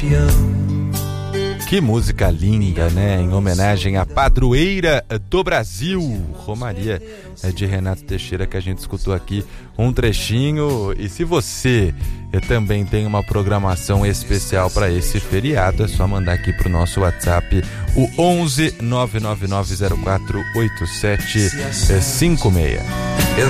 Que música linda, né? Em homenagem à padroeira do Brasil, Romaria de Renato Teixeira, que a gente escutou aqui um trechinho. E se você também tem uma programação especial para esse feriado, é só mandar aqui pro nosso WhatsApp, o 11 999048756.